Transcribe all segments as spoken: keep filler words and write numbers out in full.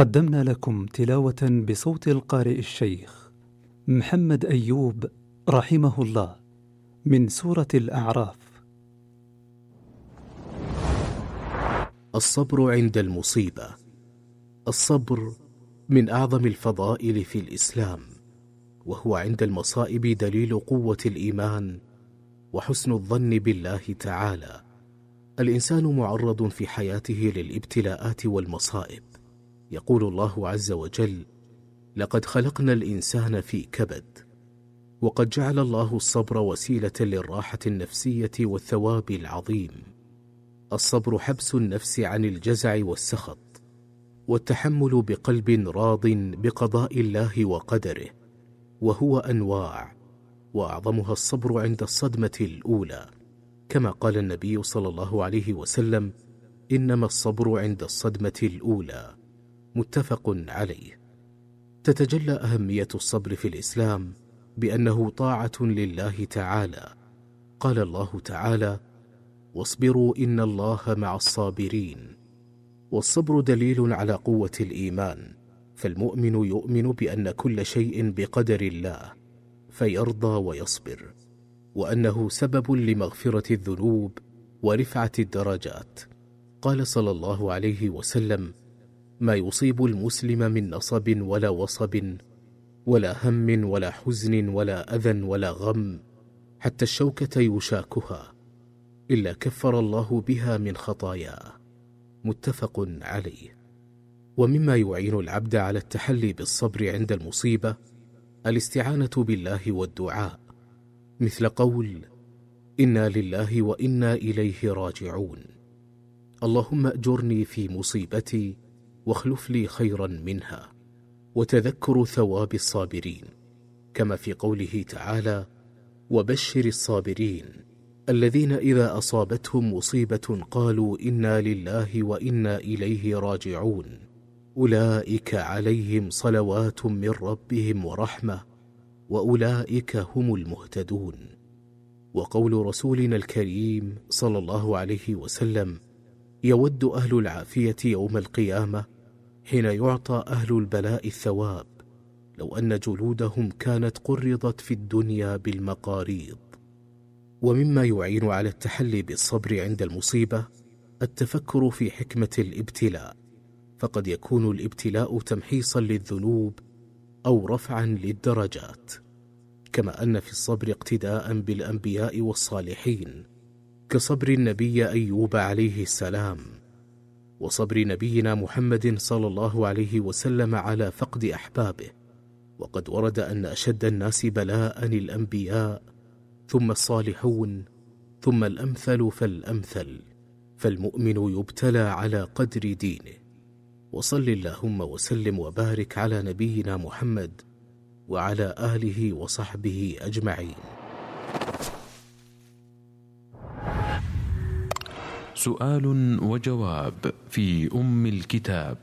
قدمنا لكم تلاوة بصوت القارئ الشيخ محمد أيوب رحمه الله من سورة الأعراف. الصبر عند المصيبة. الصبر من أعظم الفضائل في الإسلام، وهو عند المصائب دليل قوة الإيمان وحسن الظن بالله تعالى. الإنسان معرض في حياته للابتلاءات والمصائب. يقول الله عز وجل: لقد خلقنا الإنسان في كبد. وقد جعل الله الصبر وسيلة للراحة النفسية والثواب العظيم. الصبر حبس النفس عن الجزع والسخط، والتحمل بقلب راض بقضاء الله وقدره، وهو أنواع، وأعظمها الصبر عند الصدمة الأولى، كما قال النبي صلى الله عليه وسلم: إنما الصبر عند الصدمة الأولى، متفق عليه. تتجلى أهمية الصبر في الإسلام بأنه طاعة لله تعالى. قال الله تعالى: واصبروا إن الله مع الصابرين. والصبر دليل على قوة الإيمان، فالمؤمن يؤمن بأن كل شيء بقدر الله فيرضى ويصبر، وأنه سبب لمغفرة الذنوب ورفعة الدرجات. قال صلى الله عليه وسلم: ما يصيب المسلم من نصب ولا وصب ولا هم ولا حزن ولا أذى ولا غم حتى الشوكة يشاكها إلا كفر الله بها من خطاياه، متفق عليه. ومما يعين العبد على التحلي بالصبر عند المصيبة الاستعانة بالله والدعاء، مثل قول: إنا لله وإنا إليه راجعون. اللهم أجرني في مصيبتي واخلف لي خيرا منها. وتذكر ثواب الصابرين، كما في قوله تعالى: وبشر الصابرين الذين إذا أصابتهم مصيبة قالوا إنا لله وإنا إليه راجعون أولئك عليهم صلوات من ربهم ورحمة وأولئك هم المهتدون. وقول رسولنا الكريم صلى الله عليه وسلم: يود أهل العافية يوم القيامة حين يعطى أهل البلاء الثواب لو أن جلودهم كانت قرضت في الدنيا بالمقاريض. ومما يعين على التحلي بالصبر عند المصيبة التفكر في حكمة الابتلاء، فقد يكون الابتلاء تمحيصا للذنوب أو رفعا للدرجات، كما أن في الصبر اقتداء بالأنبياء والصالحين، كصبر النبي أيوب عليه السلام، وصبر نبينا محمد صلى الله عليه وسلم على فقد أحبابه. وقد ورد أن أشد الناس بلاء الأنبياء، ثم الصالحون، ثم الأمثل فالأمثل، فالمؤمن يبتلى على قدر دينه. وصل اللهم وسلم وبارك على نبينا محمد وعلى آله وصحبه أجمعين. سؤال وجواب في أم الكتاب.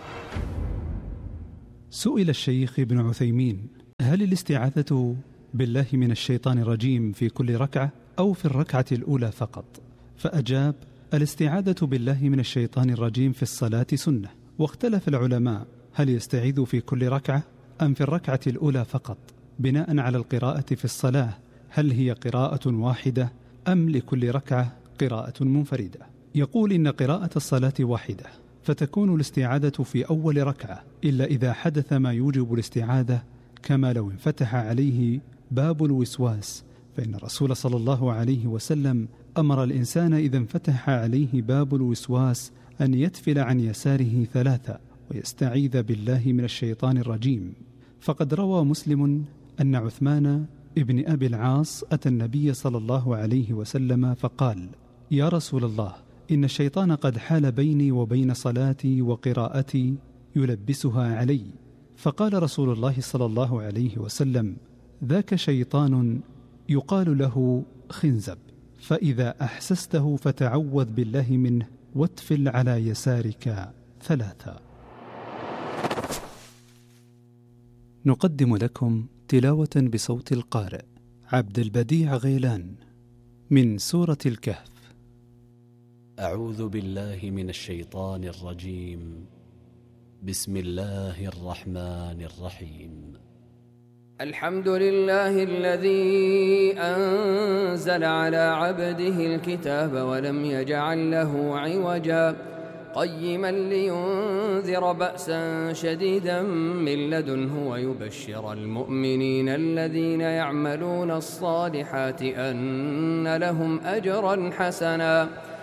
سئل الشيخ ابن عثيمين: هل الاستعاذة بالله من الشيطان الرجيم في كل ركعة أو في الركعة الأولى فقط؟ فأجاب: الاستعاذة بالله من الشيطان الرجيم في الصلاة سنة. واختلف العلماء هل يستعيذ في كل ركعة أم في الركعة الأولى فقط، بناء على القراءة في الصلاة، هل هي قراءة واحدة أم لكل ركعة قراءة منفردة؟ يقول إن قراءة الصلاة واحدة، فتكون الاستعاذة في أول ركعة، إلا إذا حدث ما يوجب الاستعاذة، كما لو انفتح عليه باب الوسواس، فإن الرسول صلى الله عليه وسلم أمر الإنسان إذا انفتح عليه باب الوسواس أن يتفل عن يساره ثلاثة ويستعيذ بالله من الشيطان الرجيم. فقد روى مسلم أن عثمان ابن أبي العاص أتى النبي صلى الله عليه وسلم فقال: يا رسول الله، إن الشيطان قد حال بيني وبين صلاتي وقراءتي يلبسها علي. فقال رسول الله صلى الله عليه وسلم: ذاك شيطان يقال له خنزب، فإذا أحسسته فتعوذ بالله منه واتفل على يسارك ثلاثة. نقدم لكم تلاوة بصوت القارئ عبد البديع غيلان من سورة الكهف. أعوذ بالله من الشيطان الرجيم. بسم الله الرحمن الرحيم. الحمد لله الذي أنزل على عبده الكتاب ولم يجعل له عوجا قيما لينذر بأسا شديدا من لدنه ويبشر المؤمنين الذين يعملون الصالحات أن لهم أجرا حسنا